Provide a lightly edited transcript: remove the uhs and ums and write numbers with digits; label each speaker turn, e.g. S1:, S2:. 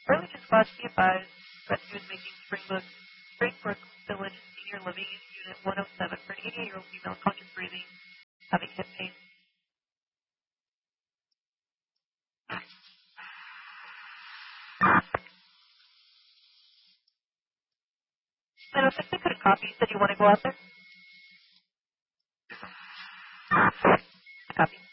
S1: Early dispatch, be advised, rescue is making Springbrook Village Senior Living Unit 107 for an 88-year-old female conscious breathing, having hip pain. I don't think they could have copy. You said you want to go out there? Copy.